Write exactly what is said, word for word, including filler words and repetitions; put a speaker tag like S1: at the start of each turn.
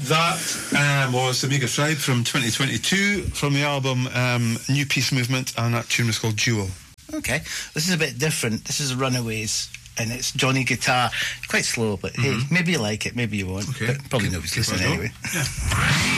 S1: That um, was the Mega Tribe from twenty twenty-two, from the album um, New Peace Movement, and that tune was called Jewel.
S2: Okay, this is a bit different. This is Runaways, and it's Johnny Guitar. Quite slow, but mm-hmm. hey, maybe you like it, maybe you won't.
S1: Okay.
S2: But probably nobody's listening anyway.
S1: Yeah.